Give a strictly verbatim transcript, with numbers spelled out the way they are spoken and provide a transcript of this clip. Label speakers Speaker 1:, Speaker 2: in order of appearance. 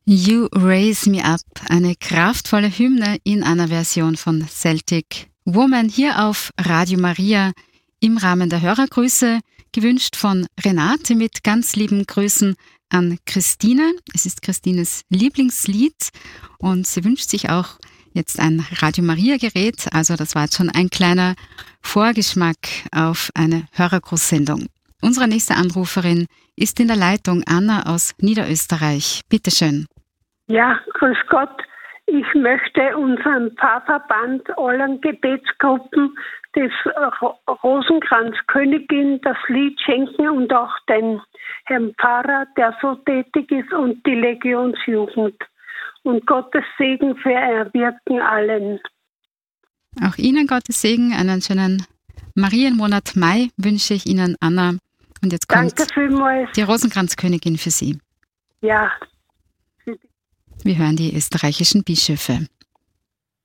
Speaker 1: You Raise Me Up, eine kraftvolle Hymne in einer Version von Celtic Woman hier auf Radio Maria im Rahmen der Hörergrüße, gewünscht von Renate mit ganz lieben Grüßen an Christine. Es ist Christines Lieblingslied und sie wünscht sich auch jetzt ein Radio Maria Gerät. Also das war jetzt schon ein kleiner Vorgeschmack auf eine Hörergrußsendung. Unsere nächste Anruferin ist in der Leitung Anna aus Niederösterreich. Bitte schön.
Speaker 2: Ja, grüß Gott. Ich möchte unseren Pfarrverband allen Gebetsgruppen des Rosenkranzkönigin das Lied schenken und auch den Herrn Pfarrer, der so tätig ist, und die Legionsjugend. Und Gottes Segen für ihr Wirken allen.
Speaker 1: Auch Ihnen Gottes Segen, einen schönen Marienmonat Mai wünsche ich Ihnen, Anna. Und jetzt kommt
Speaker 2: Danke vielmals.
Speaker 1: Die Rosenkranzkönigin für Sie.
Speaker 2: Ja.
Speaker 1: Wir hören die österreichischen Bischöfe.